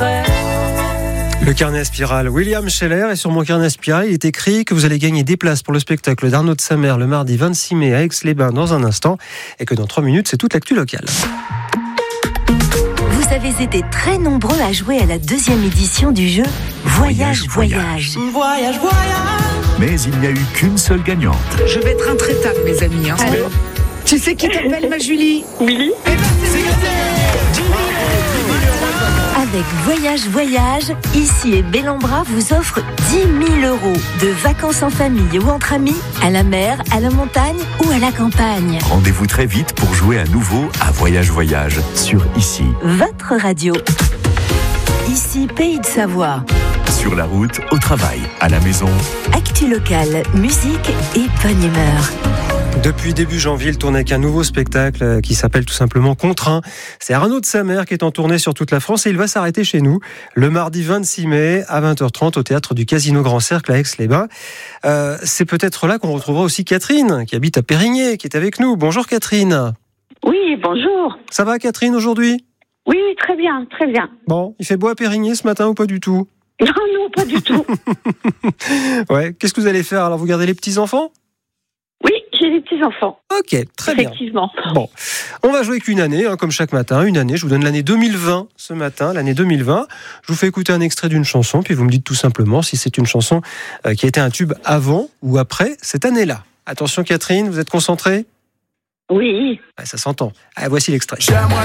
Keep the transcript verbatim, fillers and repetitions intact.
près. Le carnet à spirale, William Scheller, et sur mon carnet à spirale, il est écrit que vous allez gagner des places pour le spectacle d'Arnaud de Samer le mardi vingt-six mai à Aix-les-Bains dans un instant, et que dans trois minutes, c'est toute l'actu locale. Vous avez été très nombreux à jouer à la deuxième édition du jeu Voyage, Voyage. Voyage, voyage. Mais il n'y a eu qu'une seule gagnante. Je vais être intraitable, mes amis. Hein. Allô ? Tu sais qui t'appelle, ma Julie ? Willy ? Eh ben, c'est gagné. Avec Voyage, Voyage, ici et Bellambra vous offre dix mille euros de vacances en famille ou entre amis, à la mer, à la montagne ou à la campagne. Rendez-vous très vite pour jouer à nouveau à Voyage Voyage sur Ici. Votre radio. Ici, Pays de Savoie. Sur la route, au travail, à la maison. Actu locale, musique et bonne humeur. Depuis début janvier, il tourne avec un nouveau spectacle qui s'appelle tout simplement Contraint. C'est Arnaud de Samer qui est en tournée sur toute la France et il va s'arrêter chez nous le mardi vingt-six mai à vingt heures trente au théâtre du Casino Grand Cercle à Aix-les-Bains. Euh, c'est peut-être là qu'on retrouvera aussi Catherine qui habite à Périgné, qui est avec nous. Bonjour Catherine. Oui, bonjour. Ça va Catherine aujourd'hui ? Oui, très bien, très bien. Bon, il fait beau à Périgné ce matin ou pas du tout ? Non, non, pas du tout. Ouais, qu'est-ce que vous allez faire alors ? Vous gardez les petits-enfants ? Oui, j'ai des petits-enfants. Ok, très bien. Effectivement. Bon, on va jouer qu'une année, hein, comme chaque matin, une année. Je vous donne l'année deux mille vingt ce matin, l'année deux mille vingt. Je vous fais écouter un extrait d'une chanson, puis vous me dites tout simplement si c'est une chanson euh, qui a été un tube avant ou après cette année-là. Attention Catherine, vous êtes concentrée ? Oui. Ouais, ça s'entend. Ah, voici l'extrait.